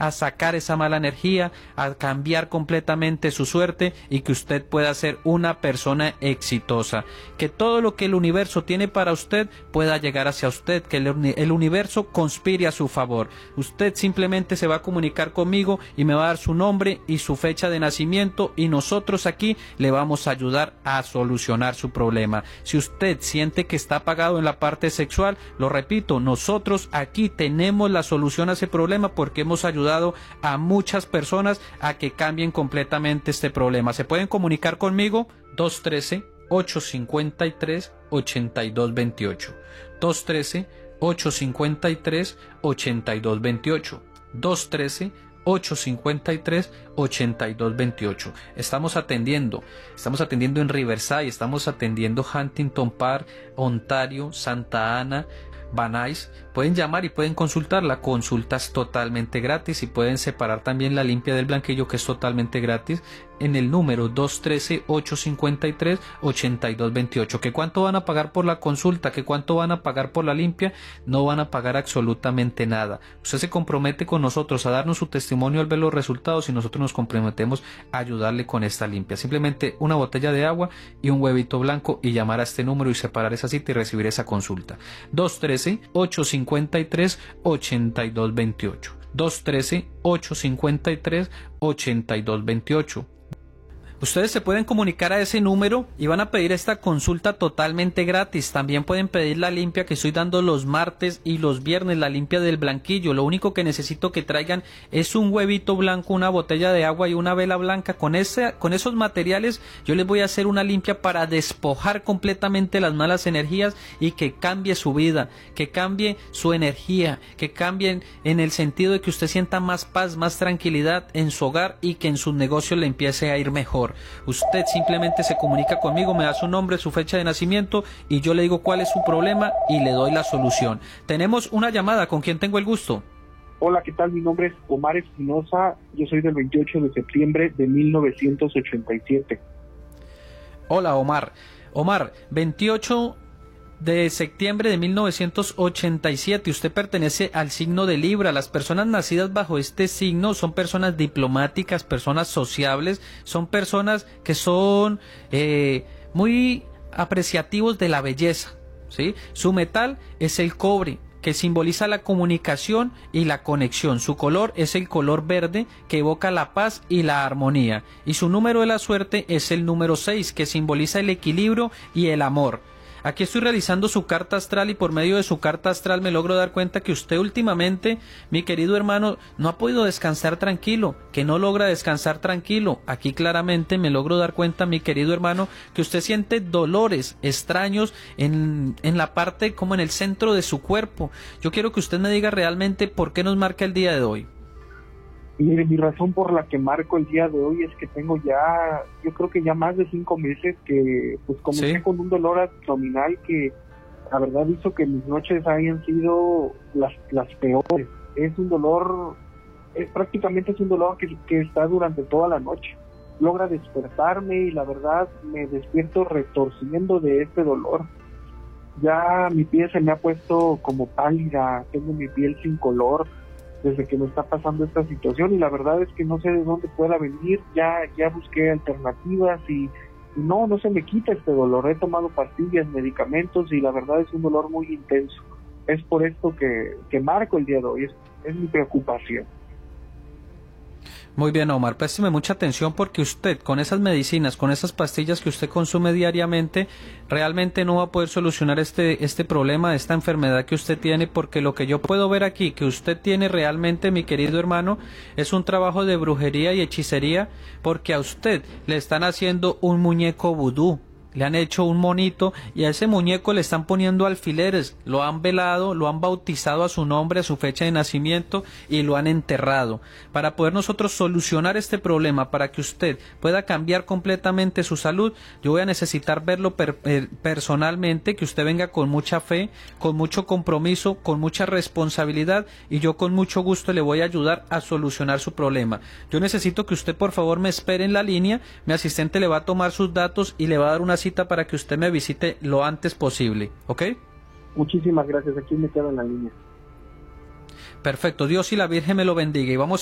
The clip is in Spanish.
a sacar esa mala energía, a cambiar completamente su suerte y que usted pueda ser una persona exitosa. Que todo lo que el universo tiene para usted pueda llegar hacia usted, que el universo conspire a su favor. Usted simplemente se va a comunicar conmigo y me va a dar su nombre y su fecha de nacimiento y nosotros aquí le vamos a ayudar a solucionar su problema. Si usted siente que está apagado en la parte sexual, lo repito, nosotros aquí tenemos la solución a ese problema porque hemos ayudado a muchas personas a que cambien completamente este problema. ¿Se pueden comunicar conmigo? 213-853-8228. 213-853-8228. 213-853-8228. Estamos atendiendo en Riverside, estamos atendiendo Huntington Park, Ontario, Santa Ana, Van Nuys. Pueden llamar y pueden consultar. La consulta es totalmente gratis y pueden separar también la limpia del blanquillo, que es totalmente gratis, en el número 213-853-8228. ¿Que cuánto van a pagar por la consulta? ¿Que cuánto van a pagar por la limpia? No van a pagar absolutamente nada. Usted se compromete con nosotros a darnos su testimonio al ver los resultados y nosotros nos comprometemos a ayudarle con esta limpia. Simplemente una botella de agua y un huevito blanco y llamar a este número y separar esa cita y recibir esa consulta. 213-853-8228. 213-853-8228. Ustedes se pueden comunicar a ese número y van a pedir esta consulta totalmente gratis. También pueden pedir la limpia que estoy dando los martes y los viernes, la limpia del blanquillo. Lo único que necesito que traigan es un huevito blanco, una botella de agua y una vela blanca. Con esos materiales yo les voy a hacer una limpia para despojar completamente las malas energías y que cambie su vida, que cambie su energía, que cambien en el sentido de que usted sienta más paz, más tranquilidad en su hogar y que en sus negocios le empiece a ir mejor. Usted simplemente se comunica conmigo, me da su nombre, su fecha de nacimiento y yo le digo cuál es su problema y le doy la solución. Tenemos una llamada. ¿Con quién tengo el gusto? Hola, ¿qué tal? Mi nombre es Omar Espinosa, yo soy del 28 de septiembre de 1987. Hola, Omar. Omar, 28 de septiembre de 1987. Usted pertenece al signo de Libra. Las personas nacidas bajo este signo son personas diplomáticas, personas sociables, son personas que son muy apreciativos de la belleza, ¿sí? Su metal es el cobre, que simboliza la comunicación y la conexión. Su color es el color verde, que evoca la paz y la armonía. Y su número de la suerte es el número 6, que simboliza el equilibrio y el amor. Aquí estoy realizando su carta astral y por medio de su carta astral me logro dar cuenta que usted últimamente, mi querido hermano, no ha podido descansar tranquilo, que no logra descansar tranquilo. Aquí claramente me logro dar cuenta, mi querido hermano, que usted siente dolores extraños en la parte, como en el centro de su cuerpo. Yo quiero que usted me diga realmente por qué nos marca el día de hoy. Mire, mi razón por la que marco el día de hoy es que tengo yo creo que ya más de 5 meses que pues comencé con un dolor abdominal que la verdad hizo que mis noches hayan sido las peores. Es un dolor, prácticamente es un dolor que está durante toda la noche. Logra despertarme y la verdad me despierto retorciendo de este dolor. Ya mi piel se me ha puesto como pálida, tengo mi piel sin color desde que me está pasando esta situación y la verdad es que no sé de dónde pueda venir. Ya busqué alternativas y no se me quita este dolor. He tomado pastillas, medicamentos y la verdad es un dolor muy intenso. Es por esto que marco el día de hoy, es mi preocupación. Muy bien, Omar, présteme mucha atención porque usted con esas medicinas, con esas pastillas que usted consume diariamente, realmente no va a poder solucionar este problema, esta enfermedad que usted tiene, porque lo que yo puedo ver aquí que usted tiene realmente, mi querido hermano, es un trabajo de brujería y hechicería, porque a usted le están haciendo un muñeco vudú. Le han hecho un monito y a ese muñeco le están poniendo alfileres, lo han velado, lo han bautizado a su nombre, a su fecha de nacimiento y lo han enterrado. Para poder nosotros solucionar este problema, para que usted pueda cambiar completamente su salud, yo voy a necesitar verlo personalmente, que usted venga con mucha fe, con mucho compromiso, con mucha responsabilidad y yo con mucho gusto le voy a ayudar a solucionar su problema. Yo necesito que usted por favor me espere en la línea, mi asistente le va a tomar sus datos y le va a dar una cita para que usted me visite lo antes posible, ¿ok? Muchísimas gracias, aquí me quedo en la línea. Perfecto, Dios y la Virgen me lo bendiga y vamos